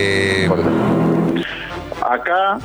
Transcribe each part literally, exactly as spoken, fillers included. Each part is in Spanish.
Eh, Acá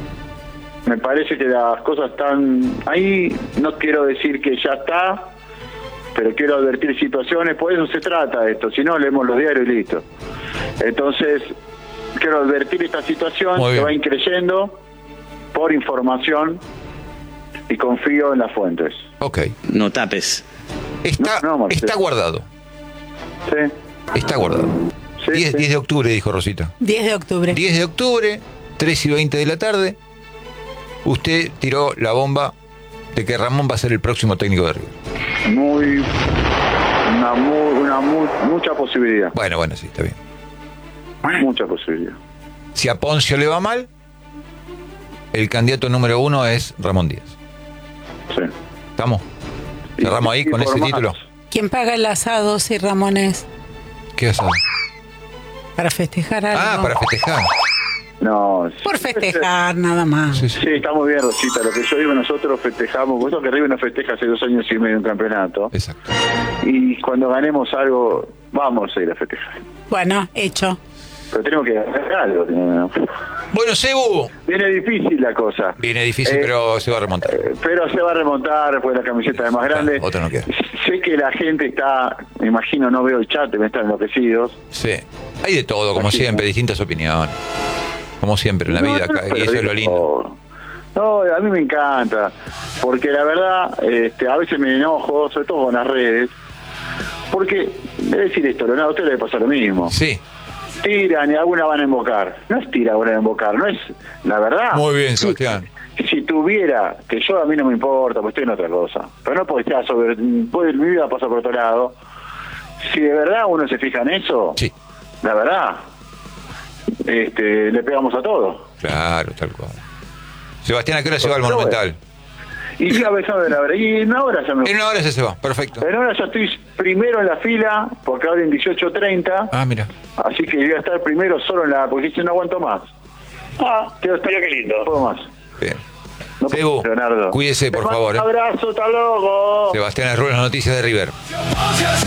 me parece que las cosas están ahí. No quiero decir que ya está, pero quiero advertir situaciones. Por eso se trata esto. Si no, leemos los diarios y listo. Entonces, quiero advertir esta situación que va increyendo por información y confío en las fuentes. Ok. No tapes. Está, No, no, está guardado. Sí. Está guardado. Sí, diez, sí. diez de octubre, dijo Rosita. diez de octubre. diez de octubre, tres y veinte de la tarde. Usted tiró la bomba de que Ramón va a ser el próximo técnico de River. Muy, una, muy, una muy, mucha posibilidad. Bueno, bueno, sí, está bien. Mucha posibilidad. Si a Poncio le va mal, el candidato número uno es Ramón Díaz. Sí. ¿Estamos? ¿Cerramos ahí Y- y con por ese más. título? ¿Quién paga el asado si Ramón es? ¿Qué asado? Para festejar algo. Ah, para festejar. No. Por festejar, nada más. Sí, sí. Sí, está muy bien, Rosita. Lo que yo digo, nosotros festejamos. Vos sabés que River no festeja hace dos años y medio un campeonato. Exacto. Y cuando ganemos algo, vamos a ir a festejar. Bueno, hecho. Pero tenemos que ganar algo. ¿no? Bueno, Cebu. Viene difícil la cosa. Viene difícil, Eh, pero se va a remontar. Eh, Pero se va a remontar, pues la camiseta es más grande. Otra no queda. Sé que la gente está, me imagino, no veo el chat, me están enloquecidos. Sí. Hay de todo, como Así, siempre, ¿no? distintas opiniones. Como siempre en la No, vida, no, acá, pero y eso es lo digo, lindo. No, a mí me encanta, porque la verdad, este, a veces me enojo, sobre todo con las redes, porque, debe decir esto, Leonardo, a usted le debe pasar lo mismo. Sí. Tiran y alguna van a invocar. No es tirar, van a invocar, no es la verdad. Muy bien, Sebastián. Si tuviera, que yo a mí no me importa, pues estoy en otra cosa, pero no porque estar sobre, puede, mi vida pasa por otro lado. Si de verdad uno se fija en eso, Sí. la verdad, este, le pegamos a todo. Claro, tal cual. Sebastián, ¿a qué hora se va al Pero Monumental? Y ya besado de la verdad. Y en una hora ya me En una hora ya se va, perfecto. En una hora ya estoy primero en la fila, porque ahora en dieciocho treinta, Ah, mira. así que voy a estar primero solo en la posición, no aguanto más. Ah, quiero estar qué lindo. No puedo más. Bien. No puedo, Cebu, Leonardo. cuídese, por Te mando favor. Un ¿eh? abrazo, hasta luego. Sebastián Arruel, las noticias de River.